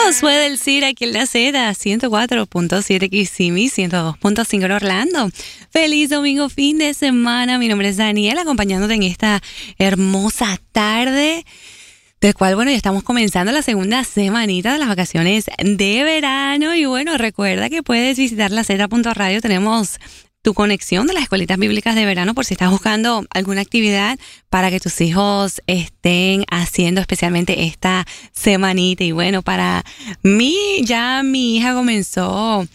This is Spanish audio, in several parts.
Josué del CIR aquí en la Z, 104.7 Kissimmee, 102.5 en Orlando. Feliz domingo, fin de semana. Mi nombre es Daniela, acompañándote en esta hermosa tarde, del cual, bueno, ya estamos comenzando la segunda semanita de las vacaciones de verano. Y bueno, recuerda que puedes visitar la Z.radio. Tenemos tu conexión de las escuelitas bíblicas de verano por si estás buscando alguna actividad para que tus hijos estén haciendo especialmente esta semanita. Y bueno, para mí ya mi hija comenzó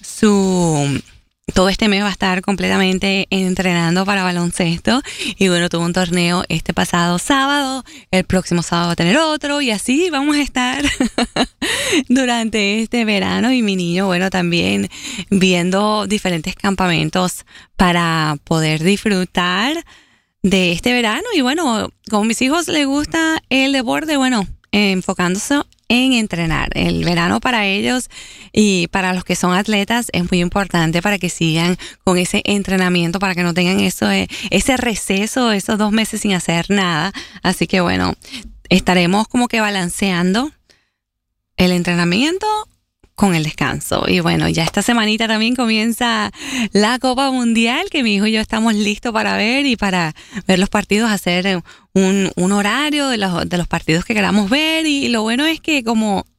todo este mes va a estar completamente entrenando para baloncesto y bueno, tuvo un torneo este pasado sábado, el próximo sábado va a tener otro y así vamos a estar durante este verano. Y mi niño, bueno, también viendo diferentes campamentos para poder disfrutar de este verano. Y bueno, como a mis hijos les gusta el deporte, bueno, enfocándose en entrenar. El verano para ellos y para los que son atletas es muy importante para que sigan con ese entrenamiento, para que no tengan ese receso, esos 2 meses sin hacer nada. Así que bueno, estaremos como que balanceando el entrenamiento con el descanso. Y bueno, ya esta semanita también comienza la Copa Mundial, que mi hijo y yo estamos listos para ver y para ver los partidos, hacer un horario de los partidos que queramos ver. Y lo bueno es que como